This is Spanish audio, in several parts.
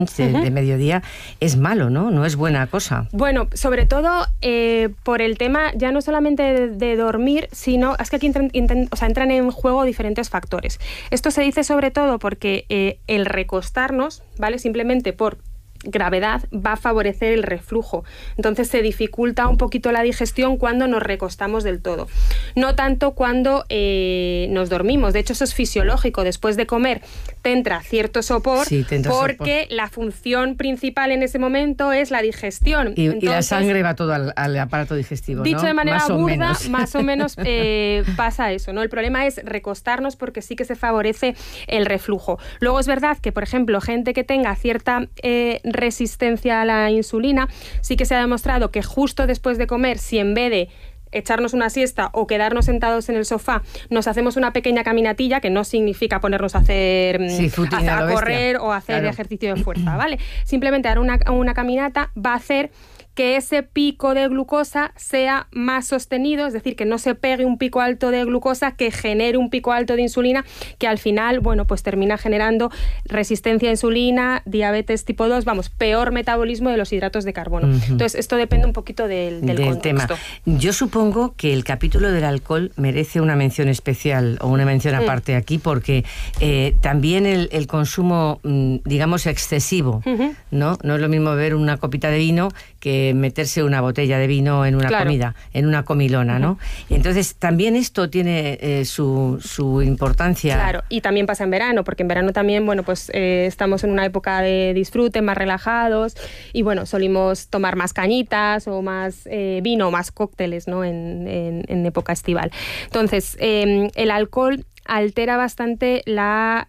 de mediodía es malo, ¿no? No es buena cosa. Bueno, sobre todo por el tema ya no solamente de dormir, sino es que aquí entran en juego diferentes factores. Esto se dice sobre todo porque el recostarnos, ¿vale? Simplemente por gravedad va a favorecer el reflujo. Entonces se dificulta un poquito la digestión cuando nos recostamos del todo. No tanto cuando nos dormimos. De hecho, eso es fisiológico. Después de comer te entra cierto sopor, porque la función principal en ese momento es la digestión. Y la sangre va todo al aparato digestivo, dicho, ¿no? De manera burda, más o menos pasa eso, ¿no? El problema es recostarnos porque sí que se favorece el reflujo. Luego es verdad que, por ejemplo, gente que tenga cierta resistencia a la insulina, sí que se ha demostrado que justo después de comer, si en vez de echarnos una siesta o quedarnos sentados en el sofá, nos hacemos una pequeña caminatilla, que no significa ponernos a hacer a correr o hacer ejercicio de fuerza, ¿vale? Simplemente dar una caminata va a hacer que ese pico de glucosa sea más sostenido, es decir, que no se pegue un pico alto de glucosa que genere un pico alto de insulina, que al final, bueno, pues termina generando resistencia a insulina, diabetes tipo 2, peor metabolismo de los hidratos de carbono. Entonces, esto depende un poquito del contexto. Tema. Yo supongo que el capítulo del alcohol merece una mención especial o una mención aparte aquí, porque también el consumo, digamos, excesivo, ¿no? No es lo mismo beber una copita de vino que meterse una botella de vino en una comida, en una comilona, ¿no? Entonces, también esto tiene su importancia. Claro, y también pasa en verano, porque en verano también, bueno, pues estamos en una época de disfrute, más relajados, y bueno, solimos tomar más cañitas o más vino, más cócteles, ¿no? En época estival. Entonces, el alcohol altera bastante la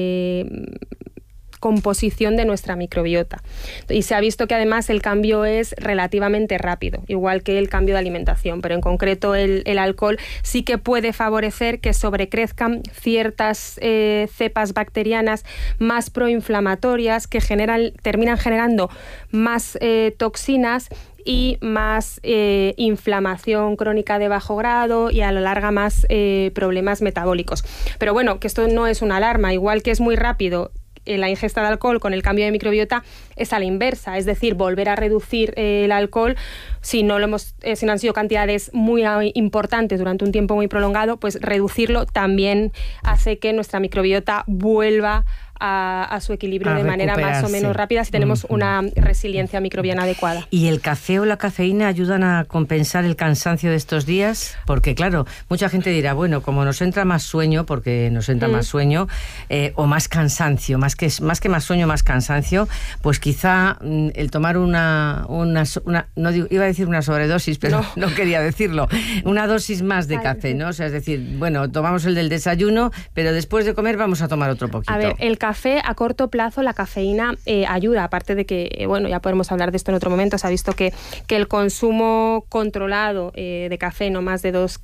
composición de nuestra microbiota. Y se ha visto que además el cambio es relativamente rápido, igual que el cambio de alimentación, pero en concreto el alcohol sí que puede favorecer que sobrecrezcan ciertas cepas bacterianas más proinflamatorias que terminan generando más toxinas y más inflamación crónica de bajo grado y a la larga más problemas metabólicos. Pero bueno, que esto no es una alarma, igual que es muy rápido la ingesta de alcohol con el cambio de microbiota, es a la inversa, es decir, volver a reducir el alcohol si no han sido cantidades muy importantes durante un tiempo muy prolongado, pues reducirlo también hace que nuestra microbiota vuelva a su equilibrio de manera más o menos rápida si tenemos una resiliencia microbiana adecuada. ¿Y el café o la cafeína ayudan a compensar el cansancio de estos días? Porque claro, mucha gente dirá, bueno, como nos entra más sueño, porque nos entra más sueño, o más cansancio, más que más sueño, más cansancio, pues quizá el tomar no digo, iba a decir una sobredosis, pero no quería decirlo, una dosis más de café, ¿no? O sea, es decir, bueno, tomamos el del desayuno, pero después de comer vamos a tomar otro poquito. A ver, el café a corto plazo, la cafeína ayuda, aparte de que, bueno, ya podemos hablar de esto en otro momento, se ha visto que el consumo controlado de café, no más de 2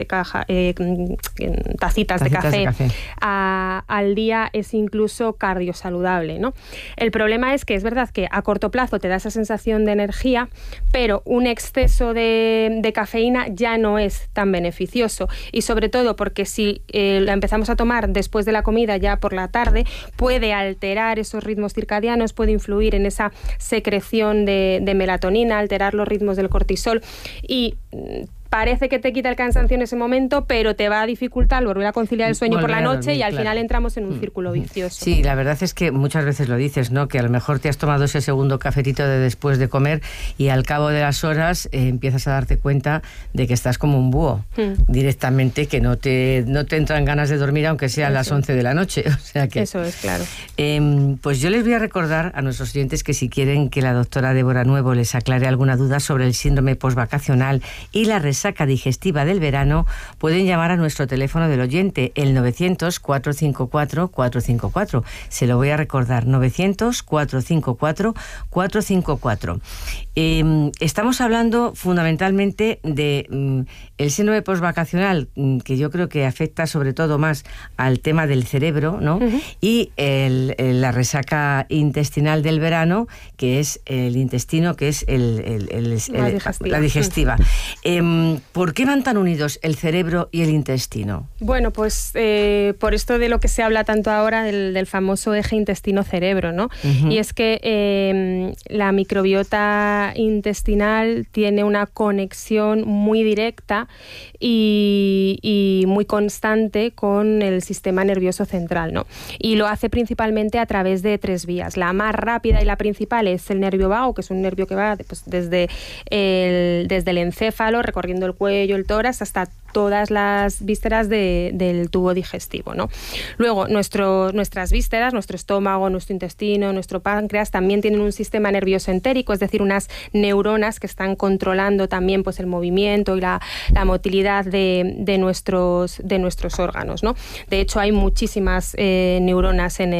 tacitas de café al día es incluso cardiosaludable, ¿no? El problema es que es verdad que a corto plazo te da esa sensación de energía, pero un exceso de cafeína ya no es tan beneficioso, y sobre todo porque si la empezamos a tomar después de la comida ya por la tarde, puede alterar esos ritmos circadianos, puede influir en esa secreción de melatonina, alterar los ritmos del cortisol y parece que te quita el cansancio en ese momento, pero te va a dificultar volver a conciliar el sueño por la noche y al final entramos en un círculo vicioso. Sí, la verdad es que muchas veces lo dices, ¿no? Que a lo mejor te has tomado ese segundo cafetito de después de comer y al cabo de las horas empiezas a darte cuenta de que estás como un búho directamente, que no te entran ganas de dormir aunque sean las 11 de la noche. O sea que, eso es, claro. Pues yo les voy a recordar a nuestros oyentes que si quieren que la doctora Débora Nuevo les aclare alguna duda sobre el síndrome postvacacional y la resaca digestiva del verano, pueden llamar a nuestro teléfono del oyente, el 900-454-454. Se lo voy a recordar, 900-454-454. Estamos hablando fundamentalmente de el síndrome postvacacional, que yo creo que afecta sobre todo más al tema del cerebro, ¿no? Y la resaca intestinal del verano, que es el intestino, que es la digestiva. ¿por qué van tan unidos el cerebro y el intestino? Bueno, pues por esto de lo que se habla tanto ahora del famoso eje intestino-cerebro, ¿no? Y es que la microbiota intestinal tiene una conexión muy directa y muy constante con el sistema nervioso central, ¿no? Y lo hace principalmente a través de 3 vías. La más rápida y la principal es el nervio vago, que es un nervio que va pues, desde el encéfalo, recorriendo el cuello, el tórax, hasta todas las vísceras del tubo digestivo, ¿no? Luego, nuestras vísceras, nuestro estómago, nuestro intestino, nuestro páncreas, también tienen un sistema nervioso entérico, es decir, unas neuronas que están controlando también pues, el movimiento y la motilidad de nuestros órganos, ¿no? De hecho, hay muchísimas neuronas en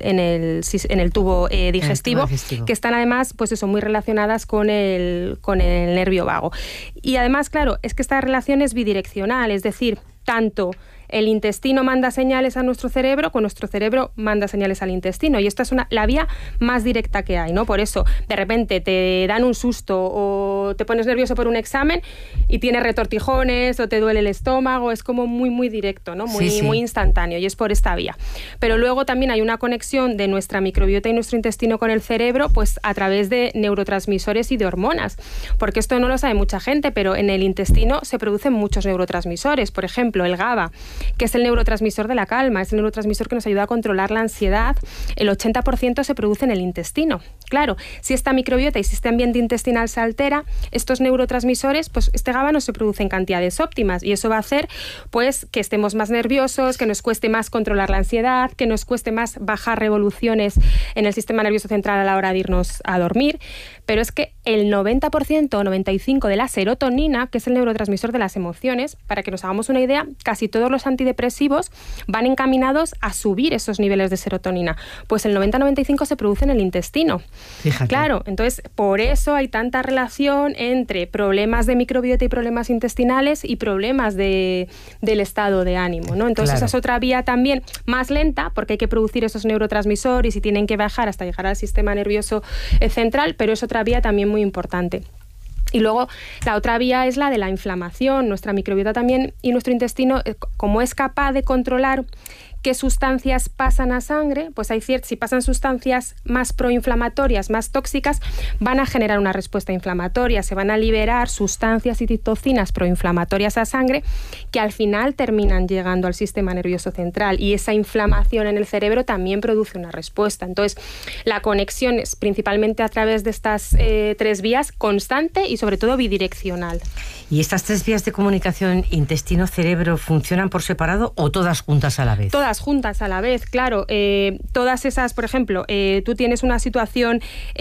el tubo digestivo que están además pues eso, muy relacionadas con el nervio vago. Y además, claro, es que esta relación es bidireccional, es decir, tanto el intestino manda señales a nuestro cerebro, con nuestro cerebro manda señales al intestino. Y esta es la vía más directa que hay, ¿no? Por eso, de repente te dan un susto o te pones nervioso por un examen y tienes retortijones o te duele el estómago. Es como muy, muy directo, ¿no? Muy instantáneo, y es por esta vía. Pero luego también hay una conexión de nuestra microbiota y nuestro intestino con el cerebro, pues a través de neurotransmisores y de hormonas. Porque esto no lo sabe mucha gente, pero en el intestino se producen muchos neurotransmisores. Por ejemplo, el GABA, que es el neurotransmisor de la calma, es el neurotransmisor que nos ayuda a controlar la ansiedad. El 80% se produce en el intestino. Claro, si esta microbiota y si este ambiente intestinal se altera, estos neurotransmisores, pues este GABA no se produce en cantidades óptimas, y eso va a hacer pues que estemos más nerviosos, que nos cueste más controlar la ansiedad, que nos cueste más bajar revoluciones en el sistema nervioso central a la hora de irnos a dormir. Pero es que el 90% o 95% de la serotonina, que es el neurotransmisor de las emociones, para que nos hagamos una idea, casi todos los antidepresivos van encaminados a subir esos niveles de serotonina. Pues el 90-95% se produce en el intestino. Fíjate. Claro, entonces por eso hay tanta relación entre problemas de microbiota y problemas intestinales y problemas del estado de ánimo, ¿no? Entonces esa es otra vía también más lenta, porque hay que producir esos neurotransmisores y tienen que bajar hasta llegar al sistema nervioso central, pero es otra vía también muy importante. Y luego la otra vía es la de la inflamación. Nuestra microbiota también y nuestro intestino, como es capaz de controlar qué sustancias pasan a sangre, pues si pasan sustancias más proinflamatorias, más tóxicas, van a generar una respuesta inflamatoria, se van a liberar sustancias y citocinas proinflamatorias a sangre que al final terminan llegando al sistema nervioso central, y esa inflamación en el cerebro también produce una respuesta. Entonces, la conexión es principalmente a través de estas 3 vías, constante y sobre todo bidireccional. ¿Y estas 3 vías de comunicación intestino-cerebro funcionan por separado o todas juntas a la vez? Todas juntas a la vez, claro. Todas esas, por ejemplo, tú tienes una situación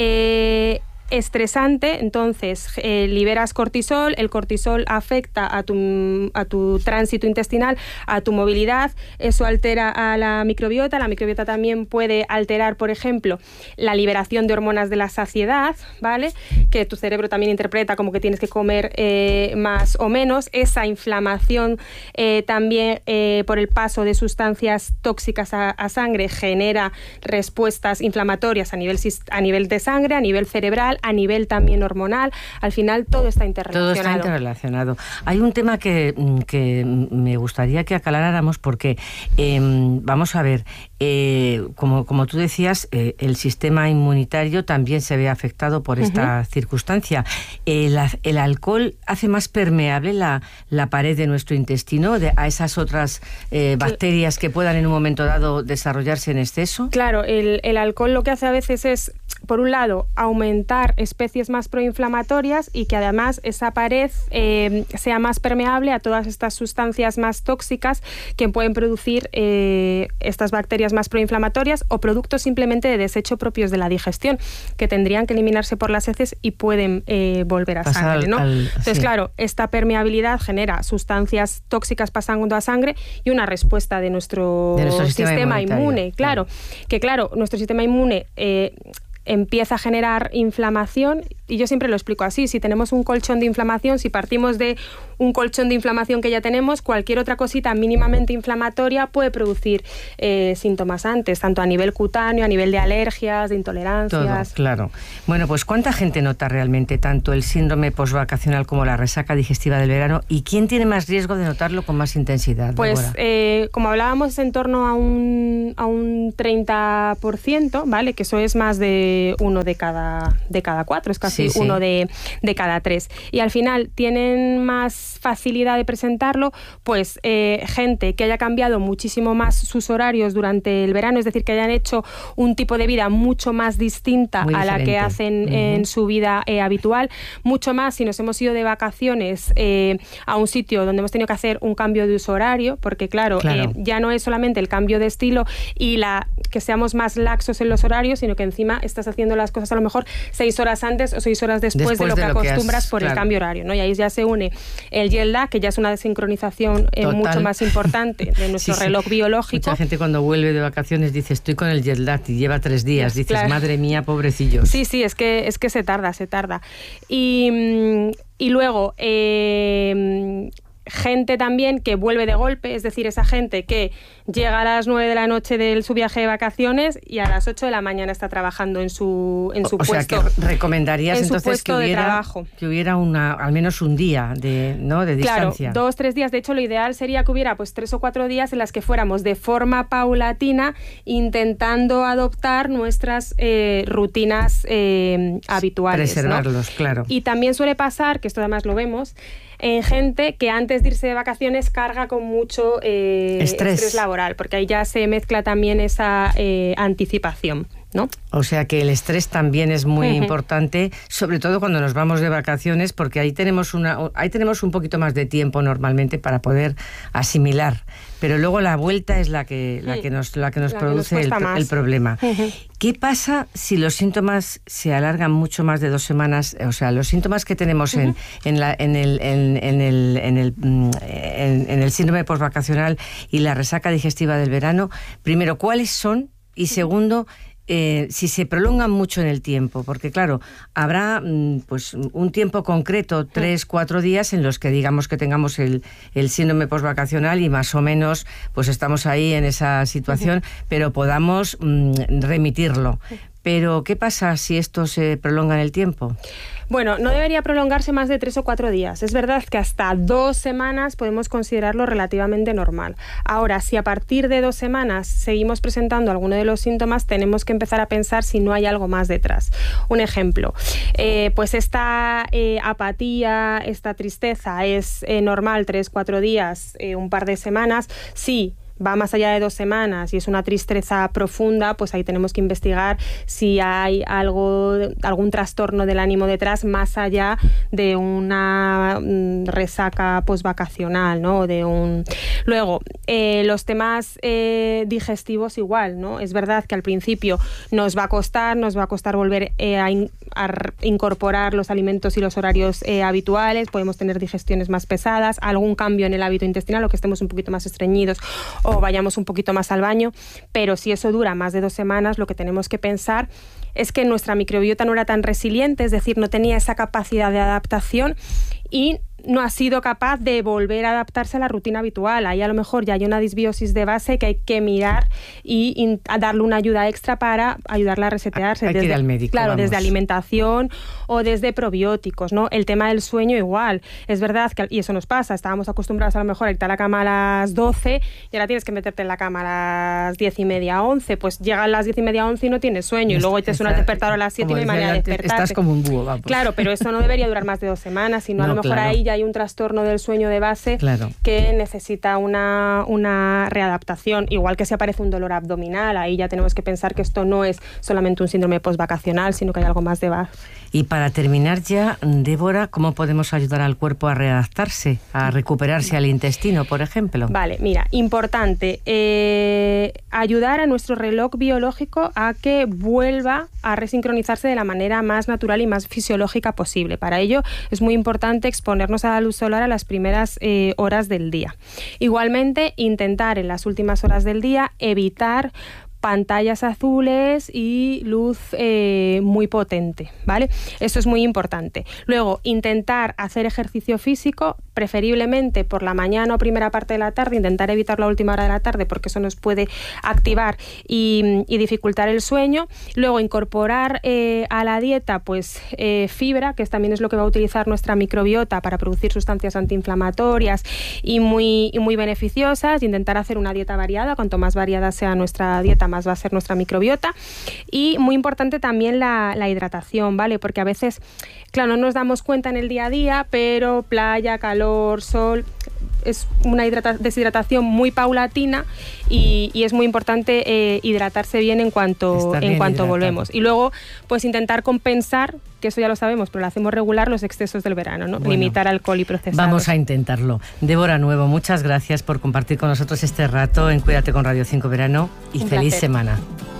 estresante, entonces liberas cortisol, el cortisol afecta a tu tránsito intestinal, a tu movilidad, eso altera a la microbiota también puede alterar, por ejemplo, la liberación de hormonas de la saciedad, ¿vale? Que tu cerebro también interpreta como que tienes que comer más o menos. Esa inflamación también por el paso de sustancias tóxicas a sangre genera respuestas inflamatorias a nivel de sangre, a nivel cerebral, a nivel también hormonal. Al final todo está interrelacionado. Todo está interrelacionado. Hay un tema que me gustaría que aclaráramos, porque vamos a ver, como tú decías, el sistema inmunitario también se ve afectado por esta circunstancia. ¿El alcohol hace más permeable la pared de nuestro intestino a esas otras bacterias que puedan en un momento dado desarrollarse en exceso? Claro, el alcohol lo que hace a veces es, por un lado, aumentar especies más proinflamatorias y que además esa pared sea más permeable a todas estas sustancias más tóxicas que pueden producir estas bacterias más proinflamatorias o productos simplemente de desecho propios de la digestión que tendrían que eliminarse por las heces y pueden volver a sangre, ¿no? Entonces, claro, esta permeabilidad genera sustancias tóxicas pasando a sangre y una respuesta de nuestro sistema inmune. Claro, nuestro sistema inmune empieza a generar inflamación y yo siempre lo explico así, si tenemos un colchón de inflamación, si partimos de un colchón de inflamación que ya tenemos, cualquier otra cosita mínimamente inflamatoria puede producir síntomas antes, tanto a nivel cutáneo, a nivel de alergias, de intolerancias. Todo, claro. Bueno, pues ¿cuánta gente nota realmente tanto el síndrome postvacacional como la resaca digestiva del verano? ¿Y quién tiene más riesgo de notarlo con más intensidad? Pues, como hablábamos, en torno a un 30%, ¿vale? Que eso es más de uno de cada 4, es casi uno de cada 3. Y al final tienen más facilidad de presentarlo, pues gente que haya cambiado muchísimo más sus horarios durante el verano, es decir, que hayan hecho un tipo de vida mucho más distinta a la que hacen en su vida habitual, mucho más si nos hemos ido de vacaciones a un sitio donde hemos tenido que hacer un cambio de uso horario, porque claro. Ya no es solamente el cambio de estilo y que seamos más laxos en los horarios, sino que encima estás haciendo las cosas a lo mejor 6 horas antes o 6 horas después de lo que acostumbras por el cambio horario, ¿no? Y ahí ya se une el jet lag, que ya es una desincronización mucho más importante de nuestro reloj biológico. Mucha gente cuando vuelve de vacaciones dice, estoy con el jet lag, y lleva 3 días. Dices, claro. Madre mía, pobrecillos. Sí, es que se tarda. Y luego, gente también que vuelve de golpe, es decir, esa gente que llega a las 9 de la noche de su viaje de vacaciones y a las 8 de la mañana está trabajando en su puesto. O sea, que recomendarías entonces que hubiera al menos un día de distancia. Claro, 2-3 días. De hecho, lo ideal sería que hubiera pues 3 o 4 días en las que fuéramos de forma paulatina intentando adoptar nuestras rutinas habituales. Preservarlos, ¿no? Claro. Y también suele pasar, que esto además lo vemos, en gente que antes de irse de vacaciones carga con mucho estrés laboral, porque ahí ya se mezcla también esa anticipación, ¿no? O sea que el estrés también es muy importante, sobre todo cuando nos vamos de vacaciones, porque ahí tenemos un poquito más de tiempo normalmente para poder asimilar, pero luego la vuelta es la que nos produce el problema. ¿Qué pasa si los síntomas se alargan mucho más de 2 semanas? O sea, los síntomas que tenemos en el síndrome postvacacional y la resaca digestiva del verano, primero, ¿cuáles son? Y segundo, si se prolongan mucho en el tiempo, porque claro, habrá pues un tiempo concreto, 3-4 días en los que digamos que tengamos el síndrome postvacacional y más o menos pues estamos ahí en esa situación, pero podamos remitirlo. Pero, ¿qué pasa si esto se prolonga en el tiempo? Bueno, no debería prolongarse más de 3 o 4 días. Es verdad que hasta 2 semanas podemos considerarlo relativamente normal. Ahora, si a partir de 2 semanas seguimos presentando alguno de los síntomas, tenemos que empezar a pensar si no hay algo más detrás. Un ejemplo, pues esta apatía, esta tristeza es normal 3-4 días, un par de semanas. Sí, va más allá de 2 semanas y es una tristeza profunda, pues ahí tenemos que investigar si hay algún trastorno del ánimo detrás, más allá de una resaca postvacacional, ¿no? Luego, los temas digestivos igual, ¿no? Es verdad que al principio nos va a costar volver a incorporar los alimentos y los horarios habituales, podemos tener digestiones más pesadas, algún cambio en el hábito intestinal o que estemos un poquito más estreñidos o vayamos un poquito más al baño, pero si eso dura más de 2 semanas, lo que tenemos que pensar es que nuestra microbiota no era tan resiliente, es decir, no tenía esa capacidad de adaptación y no ha sido capaz de volver a adaptarse a la rutina habitual. Ahí a lo mejor ya hay una disbiosis de base que hay que mirar y darle una ayuda extra para ayudarla a resetearse. Hay que ir al médico. Claro, desde alimentación o desde probióticos, ¿no? El tema del sueño igual. Es verdad que, y eso nos pasa, estábamos acostumbrados a lo mejor a irte a la cama a las 12 y ahora tienes que meterte en la cama a las 10:30, 11. Pues llegan las 10:30, 11 y no tienes sueño y luego te suena el despertador a las 7 y no hay manera de despertarte. Estás como un búho, vamos. Claro, pero eso no debería durar más de 2 semanas, sino a lo mejor ahí ya hay un trastorno del sueño de base que necesita una readaptación. Igual que si aparece un dolor abdominal, ahí ya tenemos que pensar que esto no es solamente un síndrome postvacacional, sino que hay algo más de base. Y para terminar ya, Débora, ¿cómo podemos ayudar al cuerpo a readaptarse, a recuperarse al intestino, por ejemplo? Vale, mira, importante, ayudar a nuestro reloj biológico a que vuelva a resincronizarse de la manera más natural y más fisiológica posible. Para ello es muy importante exponernos a la luz solar a las primeras horas del día. Igualmente, intentar en las últimas horas del día evitar pantallas azules y luz muy potente, ¿vale? Esto es muy importante. Luego, intentar hacer ejercicio físico, preferiblemente por la mañana o primera parte de la tarde, intentar evitar la última hora de la tarde porque eso nos puede activar y dificultar el sueño. Luego, incorporar a la dieta pues fibra, que también es lo que va a utilizar nuestra microbiota para producir sustancias antiinflamatorias y muy beneficiosas. Intentar hacer una dieta variada. Cuanto más variada sea nuestra dieta, más va a ser nuestra microbiota. Y muy importante también la hidratación, ¿vale? Porque a veces, claro, no nos damos cuenta en el día a día, pero playa, calor, sol, es una deshidratación muy paulatina y es muy importante hidratarse bien en cuanto volvemos. Y luego, pues intentar compensar, que eso ya lo sabemos, pero lo hacemos regular, los excesos del verano, ¿no? Bueno, limitar alcohol y procesados. Vamos a intentarlo. Débora Nuevo, muchas gracias por compartir con nosotros este rato en Cuídate con Radio 5 Verano y feliz semana.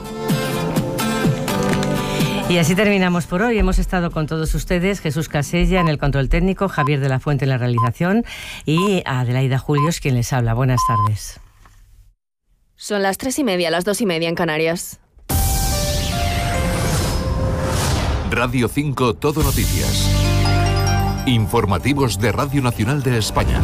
Y así terminamos por hoy. Hemos estado con todos ustedes, Jesús Casella en el control técnico, Javier de la Fuente en la realización y Adelaida Julios quien les habla. Buenas tardes. Son las 3:30, las 2:30 en Canarias. Radio 5 Todo Noticias. Informativos de Radio Nacional de España.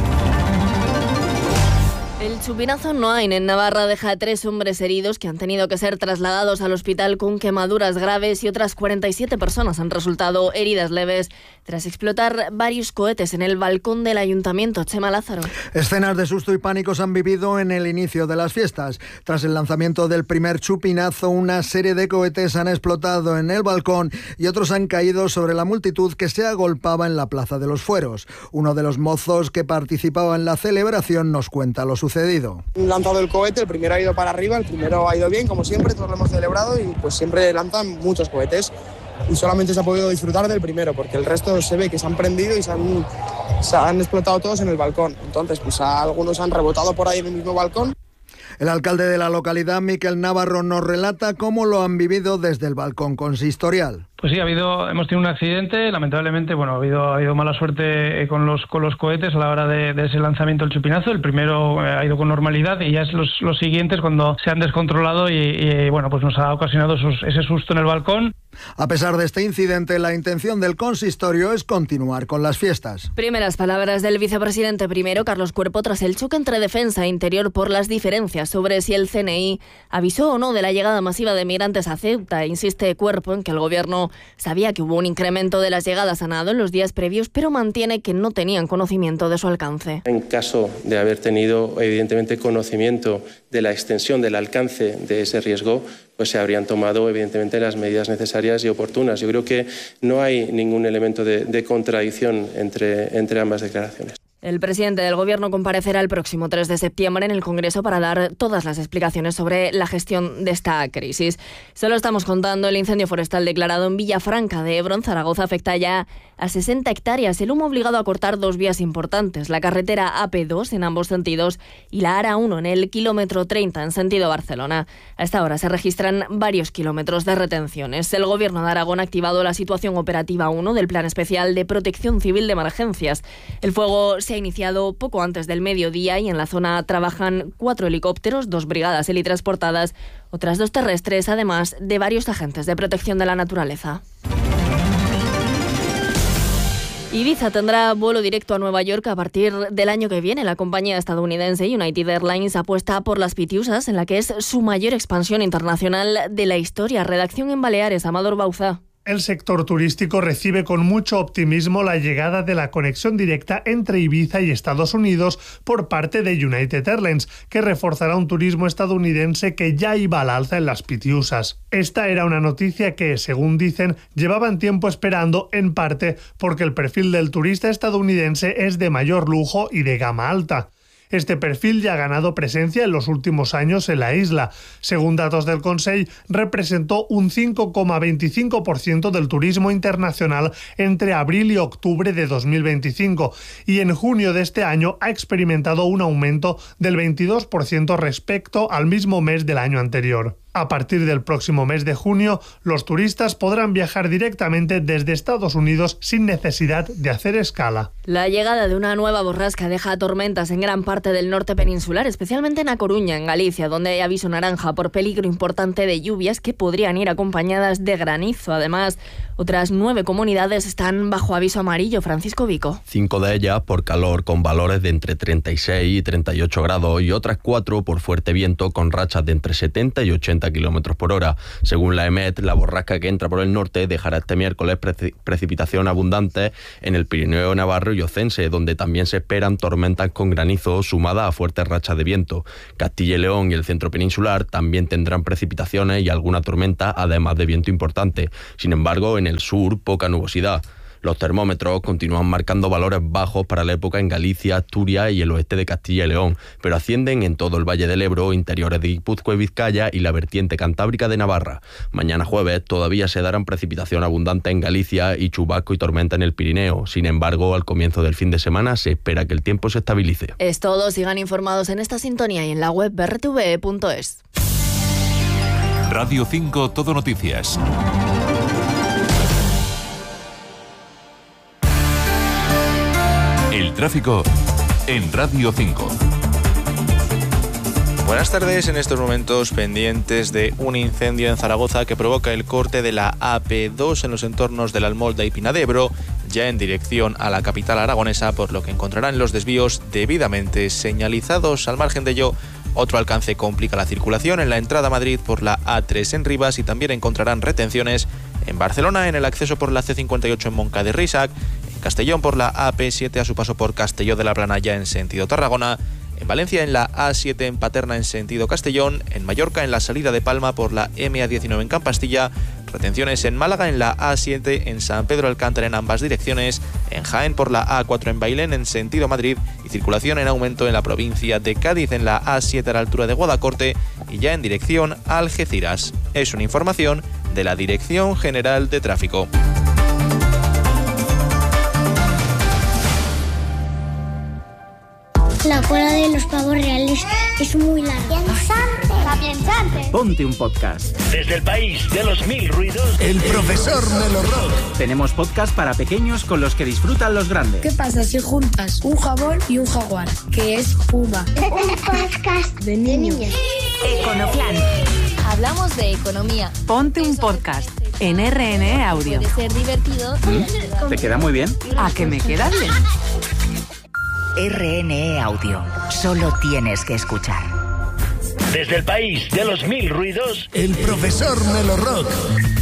El chupinazo en Noain, en Navarra, deja a 3 hombres heridos que han tenido que ser trasladados al hospital con quemaduras graves y otras 47 personas han resultado heridas leves tras explotar varios cohetes en el balcón del ayuntamiento. Chema Lázaro. Escenas de susto y pánico se han vivido en el inicio de las fiestas. Tras el lanzamiento del primer chupinazo, una serie de cohetes han explotado en el balcón y otros han caído sobre la multitud que se agolpaba en la Plaza de los Fueros. Uno de los mozos que participaba en la celebración nos cuenta lo sucedido. Han lanzado el cohete, el primero ha ido para arriba, el primero ha ido bien, como siempre, todos lo hemos celebrado y pues siempre lanzan muchos cohetes y solamente se ha podido disfrutar del primero porque el resto se ve que se han prendido y se han explotado todos en el balcón. Entonces, pues algunos han rebotado por ahí en el mismo balcón. El alcalde de la localidad, Miquel Navarro, nos relata cómo lo han vivido desde el balcón consistorial. Pues sí, hemos tenido un accidente, lamentablemente, bueno, ha habido mala suerte con los cohetes a la hora de ese lanzamiento del chupinazo. El primero ha ido con normalidad y ya es los siguientes cuando se han descontrolado y bueno, pues nos ha ocasionado ese susto en el balcón. A pesar de este incidente, la intención del consistorio es continuar con las fiestas. Primeras palabras del vicepresidente primero, Carlos Cuerpo, tras el choque entre Defensa e Interior por las diferencias sobre si el CNI avisó o no de la llegada masiva de migrantes a Ceuta. Insiste Cuerpo en que el gobierno sabía que hubo un incremento de las llegadas a nado en los días previos, pero mantiene que no tenían conocimiento de su alcance. En caso de haber tenido, evidentemente, conocimiento de la extensión del alcance de ese riesgo, pues se habrían tomado, evidentemente, las medidas necesarias y oportunas. Yo creo que no hay ningún elemento de contradicción entre ambas declaraciones. El presidente del Gobierno comparecerá el próximo 3 de septiembre en el Congreso para dar todas las explicaciones sobre la gestión de esta crisis. Se lo estamos contando, el incendio forestal declarado en Villafranca de Ebro, en Zaragoza, afecta ya a 60 hectáreas. El humo ha obligado a cortar 2 vías importantes, la carretera AP2 en ambos sentidos y la ARA1 en el kilómetro 30 en sentido Barcelona. A esta hora se registran varios kilómetros de retenciones. El Gobierno de Aragón ha activado la situación operativa 1 del Plan Especial de Protección Civil de Emergencias. El fuego se ha iniciado poco antes del mediodía y en la zona trabajan 4 helicópteros, 2 brigadas helitransportadas, otras 2 terrestres, además de varios agentes de protección de la naturaleza. Ibiza tendrá vuelo directo a Nueva York a partir del año que viene. La compañía estadounidense United Airlines apuesta por las Pitiusas, en la que es su mayor expansión internacional de la historia. Redacción en Baleares, Amador Bauza. El sector turístico recibe con mucho optimismo la llegada de la conexión directa entre Ibiza y Estados Unidos por parte de United Airlines, que reforzará un turismo estadounidense que ya iba al alza en las Pitiusas. Esta era una noticia que, según dicen, llevaban tiempo esperando, en parte porque el perfil del turista estadounidense es de mayor lujo y de gama alta. Este perfil ya ha ganado presencia en los últimos años en la isla. Según datos del Consell, representó un 5,25% del turismo internacional entre abril y octubre de 2025 y en junio de este año ha experimentado un aumento del 22% respecto al mismo mes del año anterior. A partir del próximo mes de junio, los turistas podrán viajar directamente desde Estados Unidos sin necesidad de hacer escala. La llegada de una nueva borrasca deja tormentas en gran parte del norte peninsular, especialmente en A Coruña, en Galicia, donde hay aviso naranja por peligro importante de lluvias que podrían ir acompañadas de granizo. Además, otras 9 comunidades están bajo aviso amarillo. Francisco Vico. 5 de ellas por calor con valores de entre 36 y 38 grados y otras 4 por fuerte viento con rachas de entre 70 y 80 kilómetros por hora. Según la EMET, la borrasca que entra por el norte dejará este miércoles precipitación abundante en el Pirineo navarro y ocense, donde también se esperan tormentas con granizo sumadas a fuertes rachas de viento. Castilla y León y el centro peninsular también tendrán precipitaciones y alguna tormenta, además de viento importante. Sin embargo, en el sur, poca nubosidad. Los termómetros continúan marcando valores bajos para la época en Galicia, Asturias y el oeste de Castilla y León, pero ascienden en todo el Valle del Ebro, interiores de Guipúzcoa y Vizcaya y la vertiente cantábrica de Navarra. Mañana jueves todavía se darán precipitación abundante en Galicia y chubasco y tormenta en el Pirineo. Sin embargo, al comienzo del fin de semana se espera que el tiempo se estabilice. Es todo. Sigan informados en esta sintonía y en la web rtve.es. Radio 5 Todo Noticias. El tráfico en Radio 5. Buenas tardes. En estos momentos pendientes de un incendio en Zaragoza que provoca el corte de la AP2 en los entornos de la Almolda y Pina de Ebro, ya en dirección a la capital aragonesa, por lo que encontrarán los desvíos debidamente señalizados. Al margen de ello, otro alcance complica la circulación en la entrada a Madrid por la A3 en Rivas y también encontrarán retenciones en Barcelona en el acceso por la C58 en Moncada y Reixac, en Castellón por la AP7 a su paso por Castelló de la Plana ya en sentido Tarragona, en Valencia en la A7 en Paterna en sentido Castellón, en Mallorca en la salida de Palma por la MA19 en Campastilla, retenciones en Málaga en la A7 en San Pedro Alcántara en ambas direcciones, en Jaén por la A4 en Bailén en sentido Madrid y circulación en aumento en la provincia de Cádiz en la A7 a la altura de Guadacorte y ya en dirección a Algeciras. Es una información de la Dirección General de Tráfico. La cola de los pavos reales es muy larga. ¡Piensante! Ponte un podcast. Desde el país de los 1000 ruidos, El Profesor Melo Rock. Tenemos podcast para pequeños con los que disfrutan los grandes. ¿Qué pasa si juntas un jabón y un jaguar? Que es Puma. Un podcast de niños. Econoplan. Hablamos de economía. Ponte un podcast en RNE Audio. Puede ser divertido. ¿Te queda muy bien? ¿A que me queda bien? RNE Audio. Solo tienes que escuchar. Desde el país de los 1000 ruidos, El Profesor Melo Rock.